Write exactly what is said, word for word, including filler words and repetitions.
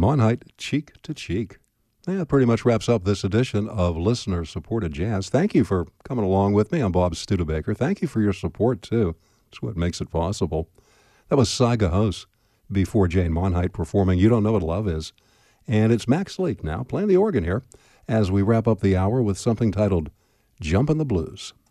Monheit, Cheek to Cheek. That pretty much wraps up this edition of Listener-Supported Jazz. Thank you for coming along with me. I'm Bob Studebaker. Thank you for your support, too. It's what makes it possible. That was Saiga Hose before Jane Monheit performing You Don't Know What Love Is. And it's Max Leake now playing the organ here as we wrap up the hour with something titled Jumpin' the Blues.